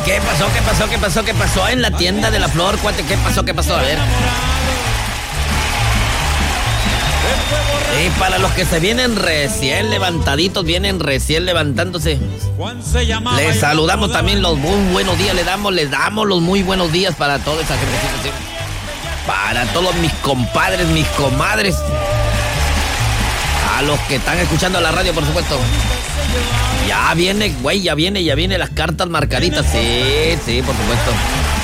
¿Qué pasó en la tienda de la flor, cuate? ¿Qué pasó? A ver. Y para los que se vienen recién levantaditos, vienen recién levantándose, les saludamos también los muy buenos días, les damos los muy buenos días para toda esa gente, ¿sí? Para todos mis compadres, mis comadres, a los que están escuchando la radio, por supuesto. Ya viene, güey, ya viene las cartas marcaditas, sí, por supuesto.